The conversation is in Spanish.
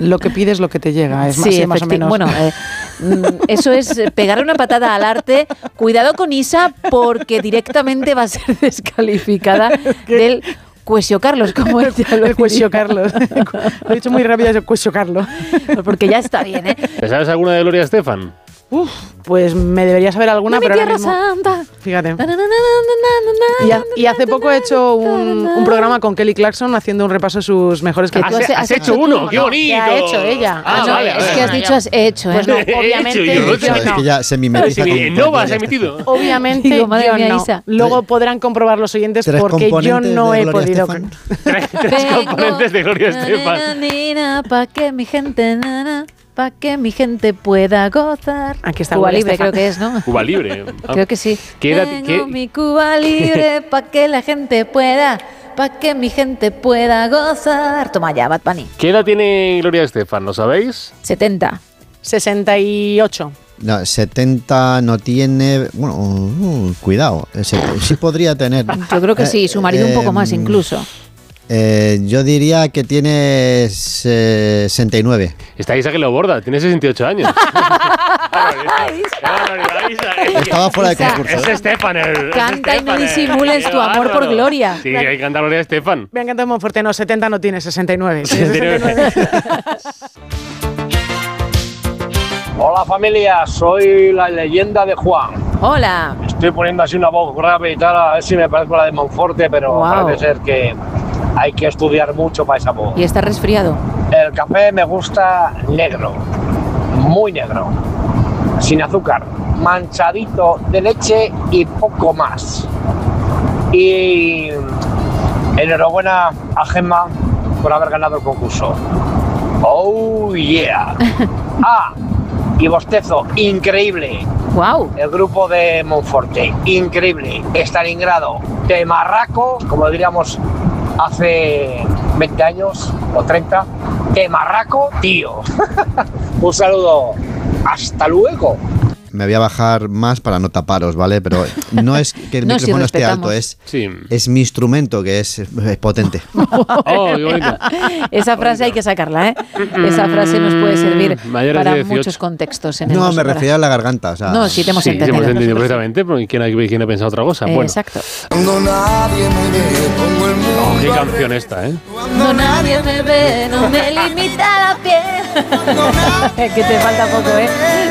Lo que pides, lo que te llega, es más, más o menos. Bueno, eso es pegar una patada al arte. Cuidado con Isa, porque directamente va a ser descalificada del Cuesio Carlos, como ella lo el Cuesio Carlos. Lo he dicho muy rápido, es el Cuesio Carlos. Porque ya está bien, ¿eh? ¿Te sabes alguna de Gloria Estefan? Pues me debería saber alguna, pero ahora mismo, Santa. fíjate. Y hace poco he hecho un programa con Kelly Clarkson haciendo un repaso de sus mejores canciones. ¿Has hecho uno? ¡Qué bonito! ¿Qué ha hecho ella? Es que has dicho has hecho, ¿eh? Pues no, obviamente Yo yo Es no. que ya se mimetiza con no vas emitido. Obviamente Digo, madre yo mía, no. Isa. Luego podrán comprobar los oyentes Tres porque yo componentes no de he Gloria podido. Estefan. Tres componentes de Gloria Estefan. Pa' que mi gente, pa' que mi gente pueda gozar. Aquí está Cuba Gloria Libre, Estefan. creo que es, ¿no? Cuba Libre. Creo que sí. ¿Qué edad- Tengo qué- mi Cuba Libre pa' que la gente pueda, pa' que mi gente pueda gozar. Toma ya, Bad Bunny. ¿Qué edad tiene Gloria Estefan? ¿Lo sabéis? 70. 68. No, 70 no tiene... Bueno, cuidado. Sí podría tener. Yo creo que sí, su marido un poco más incluso. Yo diría que tiene 69. Está Isa que lo borda, tiene 68 años. Estaba fuera de concurso. Es Estefan. Canta y no disimules tu amor por Gloria. Sí, hay que cantar Gloria Estefan. Me ha encantado Monforte. No, 70 no tiene, 69. Tiene 69. Hola familia, soy la leyenda de Juan. Hola. Estoy poniendo así una voz grave y tal, a ver si me parezco a la de Monforte, pero Guau. parece ser que hay que estudiar mucho para esa voz. ¿Y está resfriado? El café me gusta negro, muy negro, sin azúcar, manchadito de leche y poco más. Y enhorabuena a Gemma por haber ganado el concurso. Oh yeah. Y bostezo, increíble. Wow. El grupo de Monforte, increíble. Stalingrado, Temarraco, como diríamos hace 20 años o 30. Temarraco, tío. Un saludo. Hasta luego. Me voy a bajar más para no taparos, ¿vale? Pero no es que el No, si micrófono esté respetamos. alto, Sí. es mi instrumento que es potente. Oh, qué bonito. Esa frase hay que sacarla, ¿eh? Esa frase nos puede servir Mayores para de 18. muchos contextos. En el No, me Mosfera. refería a la garganta. O sea, No, sí te hemos Sí, entendido. hemos entendido perfectamente, pero ¿quién ha pensado otra cosa? Bueno, Exacto. Cuando nadie me ve, pongo el mundo. qué canción esta, ¿eh? Cuando nadie me ve, no me limita la piel. Que te falta poco, ¿eh?